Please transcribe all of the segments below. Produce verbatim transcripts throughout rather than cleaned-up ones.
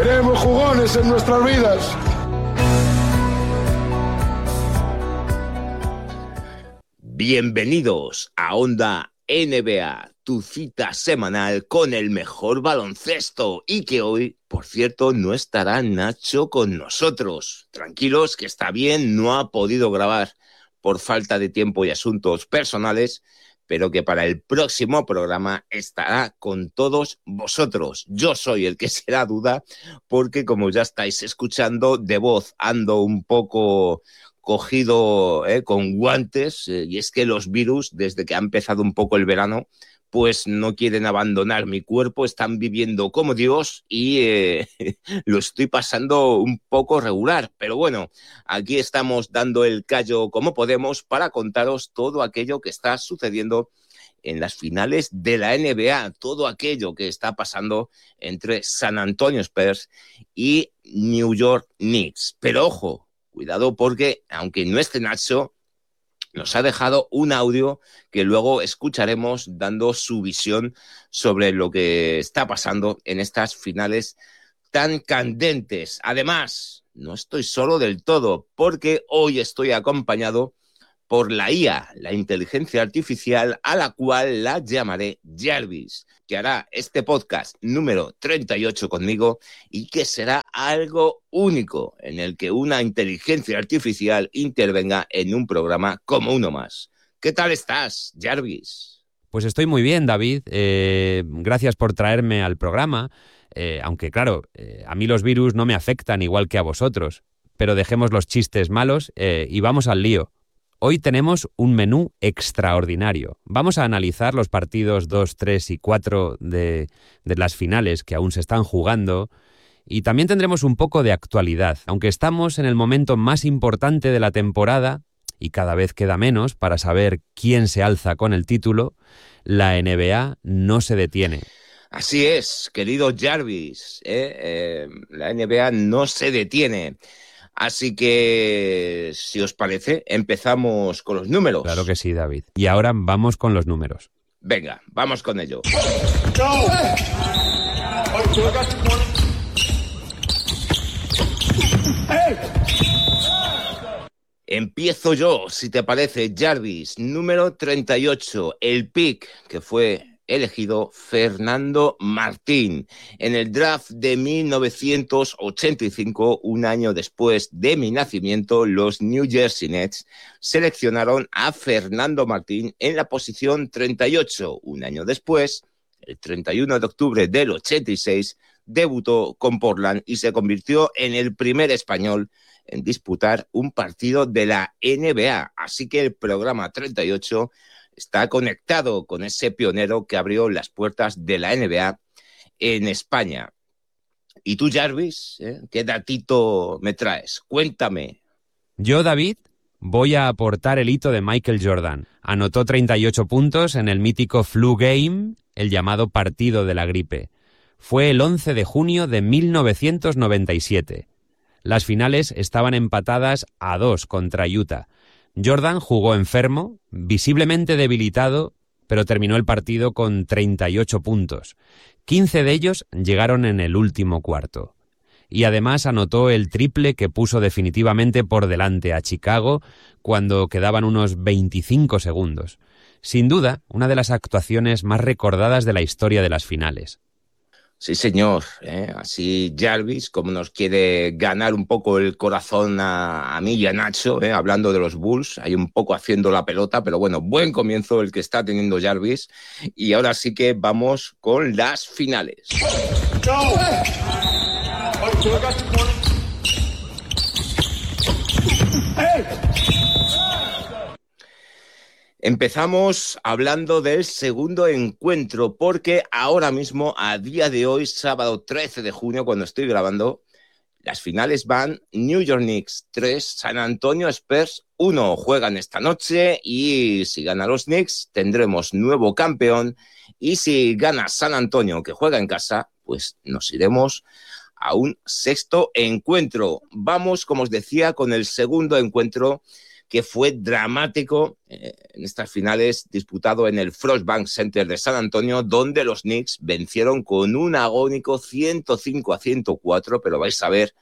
Seremos jugones en nuestras vidas. Bienvenidos a Onda N B A, tu cita semanal con el mejor baloncesto, y que hoy, por cierto, no estará Nacho con nosotros. Tranquilos, que está bien, no ha podido grabar por falta de tiempo y asuntos personales, pero que para el próximo programa estará con todos vosotros. Yo soy el que será duda, porque como ya estáis escuchando, de voz ando un poco cogido eh, con guantes, eh, y es que los virus, desde que ha empezado un poco el verano, pues no quieren abandonar mi cuerpo, están viviendo como Dios y eh, lo estoy pasando un poco regular. Pero bueno, aquí estamos dando el callo como podemos para contaros todo aquello que está sucediendo en las finales de la N B A, todo aquello que está pasando entre San Antonio Spurs y New York Knicks. Pero ojo, cuidado, porque aunque no esté Nacho, nos ha dejado un audio que luego escucharemos dando su visión sobre lo que está pasando en estas finales tan candentes. Además, no estoy solo del todo, porque hoy estoy acompañado por la I A, la inteligencia artificial, a la cual la llamaré Jarvis, que hará este podcast número treinta y ocho conmigo y que será algo único en el que una inteligencia artificial intervenga en un programa como uno más. ¿Qué tal estás, Jarvis? Pues estoy muy bien, David. Eh, gracias por traerme al programa, eh, aunque claro, eh, a mí los virus no me afectan igual que a vosotros, pero dejemos los chistes malos eh, y vamos al lío. Hoy tenemos un menú extraordinario. Vamos a analizar los partidos dos, tres y cuatro de, de las finales que aún se están jugando, y también tendremos un poco de actualidad. Aunque estamos en el momento más importante de la temporada y cada vez queda menos para saber quién se alza con el título, la N B A no se detiene. Así es, querido Jarvis, ¿eh? Eh, la N B A no se detiene. Así que, si os parece, empezamos con los números. Claro que sí, David. Y ahora vamos con los números. Venga, vamos con ello. Empiezo yo, si te parece, Jarvis. Número treinta y ocho, el pick que fue elegido Fernando Martín. En el draft de mil novecientos ochenta y cinco, un año después de mi nacimiento, los New Jersey Nets seleccionaron a Fernando Martín en la posición treinta y ocho. Un año después, el treinta y uno de octubre del ochenta y seis, debutó con Portland y se convirtió en el primer español en disputar un partido de la N B A. Así que el programa treinta y ocho está conectado con ese pionero que abrió las puertas de la N B A en España. ¿Y tú, Jarvis? ¿Eh? ¿Qué datito me traes? Cuéntame. Yo, David, voy a aportar el hito de Michael Jordan. Anotó treinta y ocho puntos en el mítico Flu Game, el llamado partido de la gripe. Fue el once de junio de mil novecientos noventa y siete. Las finales estaban empatadas a dos contra Utah. Jordan jugó enfermo, visiblemente debilitado, pero terminó el partido con treinta y ocho puntos. quince de ellos llegaron en el último cuarto. Y además anotó el triple que puso definitivamente por delante a Chicago cuando quedaban unos veinticinco segundos. Sin duda, una de las actuaciones más recordadas de la historia de las finales. Sí, señor, ¿eh? Así Jarvis, como nos quiere ganar un poco el corazón a, a mí y a Nacho, ¿eh? Hablando de los Bulls, hay un poco haciendo la pelota, pero bueno, buen comienzo el que está teniendo Jarvis, y ahora sí que vamos con las finales. Empezamos hablando del segundo encuentro, porque ahora mismo, a día de hoy, sábado trece de junio, cuando estoy grabando, las finales van New York Knicks tres, San Antonio Spurs uno. Juegan esta noche y si gana los Knicks tendremos nuevo campeón, y si gana San Antonio, que juega en casa, pues nos iremos a un sexto encuentro. Vamos, como os decía, con el segundo encuentro que fue dramático eh, en estas finales disputado en el Frostbank Center de San Antonio, donde los Knicks vencieron con un agónico ciento cinco a ciento cuatro, pero vais a ver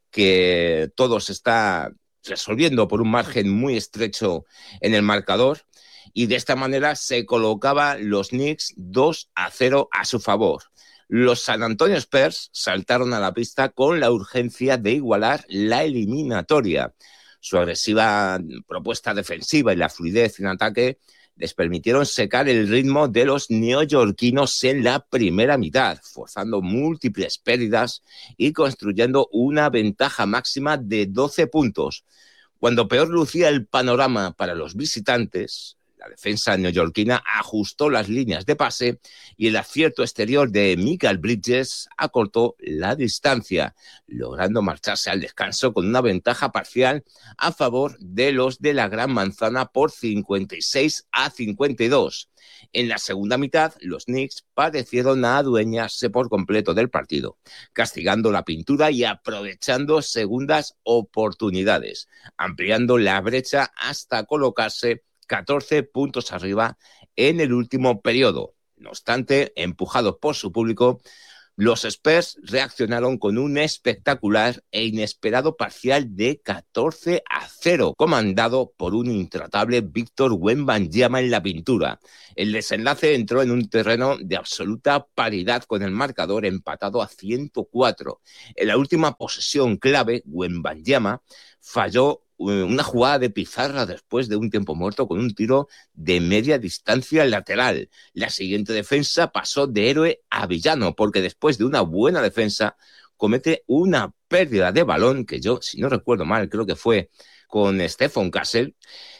que todo se está resolviendo por un margen muy estrecho en el marcador, y de esta manera se colocaba los Knicks dos a cero a su favor. Los San Antonio Spurs saltaron a la pista con la urgencia de igualar la eliminatoria. Su agresiva propuesta defensiva y la fluidez en ataque les permitieron secar el ritmo de los neoyorquinos en la primera mitad, forzando múltiples pérdidas y construyendo una ventaja máxima de doce puntos. Cuando peor lucía el panorama para los visitantes, la defensa neoyorquina ajustó las líneas de pase y el acierto exterior de Mikal Bridges acortó la distancia, logrando marcharse al descanso con una ventaja parcial a favor de los de la Gran Manzana por cincuenta y seis a cincuenta y dos. En la segunda mitad, los Knicks parecieron adueñarse por completo del partido, castigando la pintura y aprovechando segundas oportunidades, ampliando la brecha hasta colocarse catorce puntos arriba en el último periodo. No obstante, empujados por su público, los Spurs reaccionaron con un espectacular e inesperado parcial de catorce a cero, comandado por un intratable Victor Wembanyama en la pintura. El desenlace entró en un terreno de absoluta paridad con el marcador empatado a ciento cuatro. En la última posesión clave, Wembanyama falló una jugada de pizarra después de un tiempo muerto con un tiro de media distancia lateral. La siguiente defensa pasó de héroe a villano, porque después de una buena defensa comete una pérdida de balón, que yo, si no recuerdo mal, creo que fue con Stephon Castle,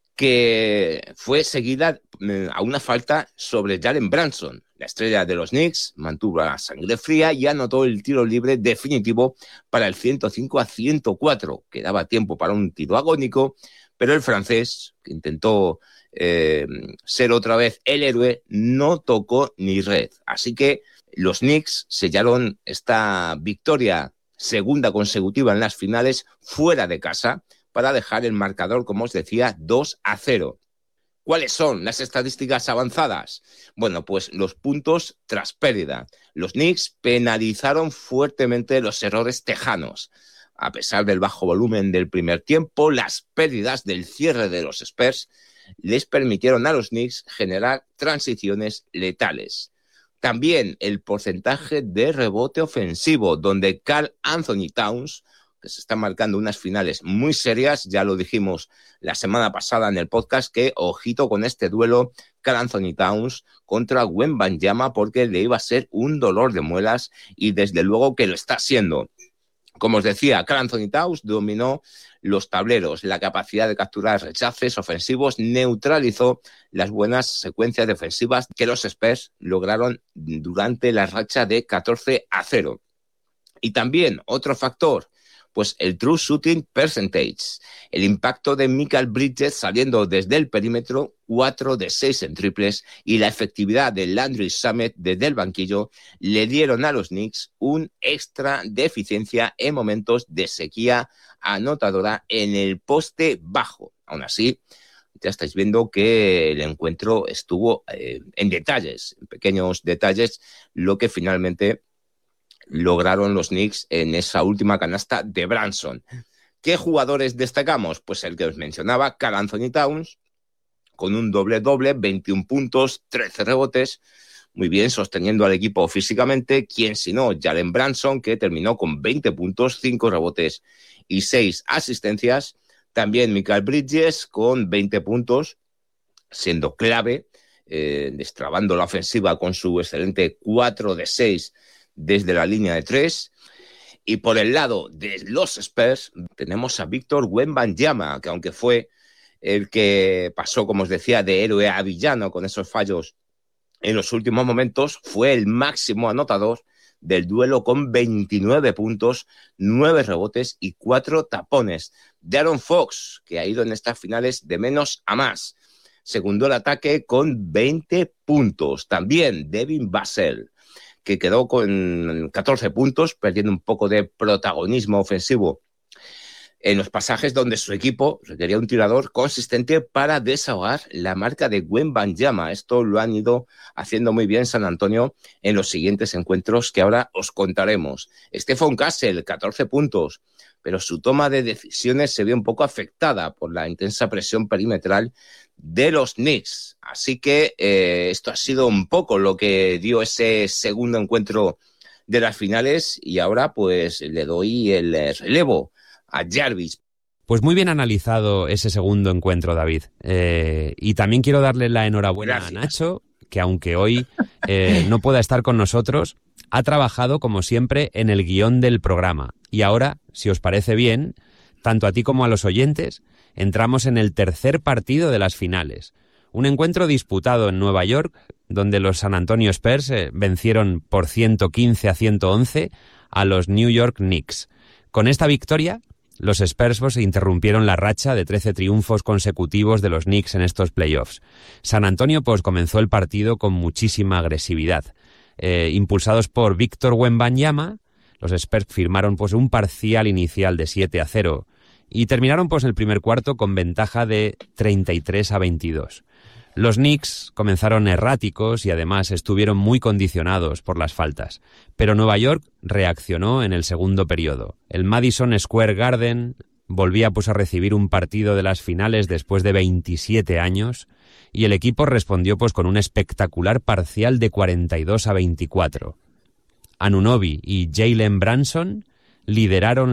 que fue seguida a una falta sobre Jalen Brunson. La estrella de los Knicks mantuvo la sangre fría y anotó el tiro libre definitivo para el ciento cinco a ciento cuatro. Quedaba tiempo para un tiro agónico, pero el francés, que intentó eh, ser otra vez el héroe, no tocó ni red. Así que los Knicks sellaron esta victoria segunda consecutiva en las finales fuera de casa para dejar el marcador, como os decía, dos a cero. ¿Cuáles son las estadísticas avanzadas? Bueno, pues los puntos tras pérdida. Los Knicks penalizaron fuertemente los errores tejanos. A pesar del bajo volumen del primer tiempo, las pérdidas del cierre de los Spurs les permitieron a los Knicks generar transiciones letales. También el porcentaje de rebote ofensivo, donde Karl Anthony Towns, que se están marcando unas finales muy serias, ya lo dijimos la semana pasada en el podcast, que ojito con este duelo Karl Anthony Towns contra Wembanyama, porque le iba a ser un dolor de muelas y desde luego que lo está siendo. Como os decía, Karl Anthony Towns dominó los tableros, la capacidad de capturar rechaces ofensivos, neutralizó las buenas secuencias defensivas que los Spurs lograron durante la racha de catorce a cero. Y también otro factor, pues el true shooting percentage, el impacto de Mikal Bridges saliendo desde el perímetro, cuatro de seis en triples, y la efectividad de Landry Shamet desde el banquillo le dieron a los Knicks un extra de eficiencia en momentos de sequía anotadora en el poste bajo. Aún así, ya estáis viendo que el encuentro estuvo eh, en detalles, en pequeños detalles, lo que finalmente lograron los Knicks en esa última canasta de Brunson. ¿Qué jugadores destacamos? Pues el que os mencionaba, Karl Anthony Towns, con un doble-doble, veintiún puntos, trece rebotes, muy bien, sosteniendo al equipo físicamente. ¿Quién si no? Jalen Brunson, que terminó con veinte puntos, cinco rebotes y seis asistencias. También Mikal Bridges con veinte puntos, siendo clave, eh, destrabando la ofensiva con su excelente cuatro de seis desde la línea de tres. Y por el lado de los Spurs tenemos a Victor Wembanyama, que aunque fue el que pasó, como os decía, de héroe a villano con esos fallos en los últimos momentos, fue el máximo anotador del duelo con veintinueve puntos, nueve rebotes y cuatro tapones. De'Aaron Fox, que ha ido en estas finales de menos a más, segundó el ataque con veinte puntos. También Devin Vassell, que quedó con catorce puntos, perdiendo un poco de protagonismo ofensivo en los pasajes donde su equipo requería un tirador consistente para desahogar la marca de Wembanyama. Esto lo han ido haciendo muy bien San Antonio en los siguientes encuentros que ahora os contaremos. Stephon Castle, catorce puntos, pero su toma de decisiones se ve un poco afectada por la intensa presión perimetral de los Knicks. Así que eh, esto ha sido un poco lo que dio ese segundo encuentro de las finales, y ahora pues le doy el relevo a Jarvis. Pues muy bien analizado ese segundo encuentro, David. Eh, y también quiero darle la enhorabuena Gracias. a Nacho, que aunque hoy eh, no pueda estar con nosotros, ha trabajado como siempre en el guión del programa. Y ahora, si os parece bien, tanto a ti como a los oyentes, entramos en el tercer partido de las finales. Un encuentro disputado en Nueva York, donde los San Antonio Spurs eh, vencieron por ciento quince a ciento once a los New York Knicks. Con esta victoria, los Spurs pues, interrumpieron la racha de trece triunfos consecutivos de los Knicks en estos playoffs. San Antonio pues, comenzó el partido con muchísima agresividad. Eh, impulsados por Víctor Wembanyama, los Spurs firmaron pues, un parcial inicial de siete a cero y terminaron pues, el primer cuarto con ventaja de treinta y tres a veintidós. Los Knicks comenzaron erráticos y además estuvieron muy condicionados por las faltas, pero Nueva York reaccionó en el segundo periodo. El Madison Square Garden volvía pues, a recibir un partido de las finales después de veintisiete años y el equipo respondió pues, con un espectacular parcial de cuarenta y dos a veinticuatro. Anunoby y Jalen Brunson lideraron